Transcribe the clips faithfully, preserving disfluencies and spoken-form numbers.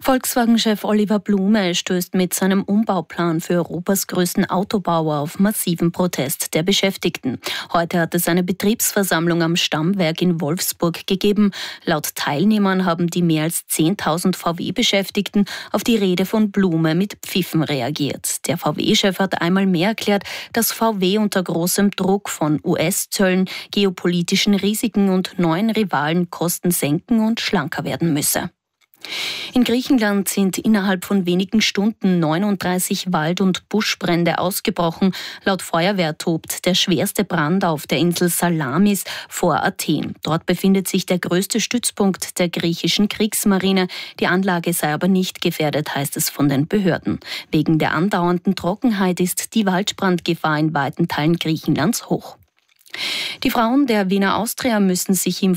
Volkswagen-Chef Oliver Blume stößt mit seinem Umbauplan für Europas größten Autobauer auf massiven Protest der Beschäftigten. Heute hat es eine Betriebsversammlung am Stammwerk in Wolfsburg gegeben. Laut Teilnehmern haben die mehr als zehntausend V W-Beschäftigten auf die Rede von Blume mit Pfiffen reagiert. Der V W-Chef hat einmal mehr erklärt, dass V W unter großem Druck von U S-Zöllen, geopolitischen Risiken und neuen Rivalen Kosten senken und schlanker werden müsse. In Griechenland sind innerhalb von wenigen Stunden neununddreißig Wald- und Buschbrände ausgebrochen. Laut Feuerwehr tobt der schwerste Brand auf der Insel Salamis vor Athen. Dort befindet sich der größte Stützpunkt der griechischen Kriegsmarine. Die Anlage sei aber nicht gefährdet, heißt es von den Behörden. Wegen der andauernden Trockenheit ist die Waldbrandgefahr in weiten Teilen Griechenlands hoch. Die Frauen der Wiener Austria müssen sich im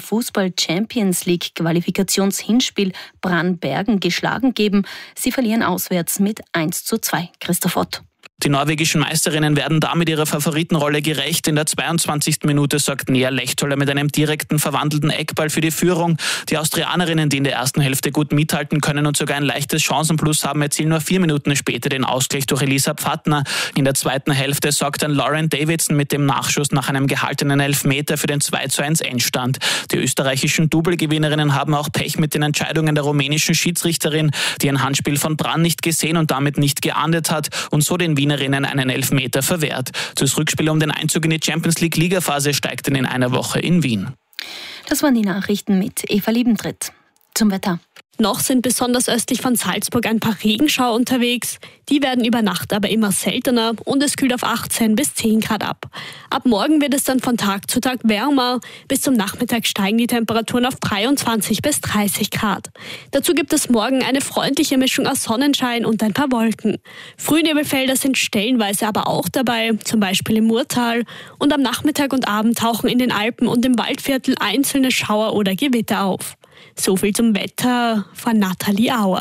Fußball-Champions-League-Qualifikationshinspiel Brannbergen geschlagen geben. Sie verlieren auswärts mit eins zu zwei. Christoph Ott. Die norwegischen Meisterinnen werden damit ihrer Favoritenrolle gerecht. In der zweiundzwanzigsten Minute sorgt Nea Lechtoller mit einem direkten verwandelten Eckball für die Führung. Die Austrianerinnen, die in der ersten Hälfte gut mithalten können und sogar ein leichtes Chancenplus haben, erzielen nur vier Minuten später den Ausgleich durch Elisa Pfattner. In der zweiten Hälfte sorgt dann Lauren Davidson mit dem Nachschuss nach einem gehaltenen Elfmeter für den zwei zu eins Endstand. Die österreichischen Doublegewinnerinnen haben auch Pech mit den Entscheidungen der rumänischen Schiedsrichterin, die ein Handspiel von Brann nicht gesehen und damit nicht geahndet hat und so den Wienerinnen einen Elfmeter verwehrt. Das Rückspiel um den Einzug in die Champions-League-Ligaphase steigt dann in einer Woche in Wien. Das waren die Nachrichten mit Eva Liebentritt. Zum Wetter. Noch sind besonders östlich von Salzburg ein paar Regenschauer unterwegs. Die werden über Nacht aber immer seltener und es kühlt auf achtzehn bis zehn Grad ab. Ab morgen wird es dann von Tag zu Tag wärmer. Bis zum Nachmittag steigen die Temperaturen auf dreiundzwanzig bis dreißig Grad. Dazu gibt es morgen eine freundliche Mischung aus Sonnenschein und ein paar Wolken. Frühnebelfelder sind stellenweise aber auch dabei, zum Beispiel im Murtal. Und am Nachmittag und Abend tauchen in den Alpen und im Waldviertel einzelne Schauer oder Gewitter auf. So viel zum Wetter von Nathalie Auer.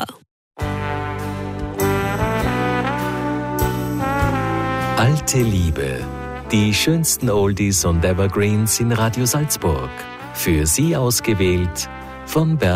Alte Liebe. Die schönsten Oldies und Evergreens in Radio Salzburg. Für Sie ausgewählt von Bert